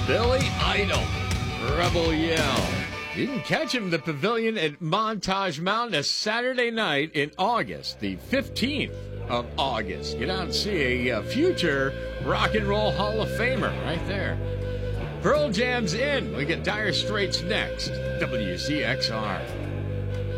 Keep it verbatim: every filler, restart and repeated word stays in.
Billy Idol, Rebel Yell. You can catch him in the pavilion at Montage Mountain a Saturday night in August, the fifteenth of August. Get out and see a uh, future Rock and Roll Hall of Famer right there. Pearl Jam's in. We get Dire Straits next. W C X R.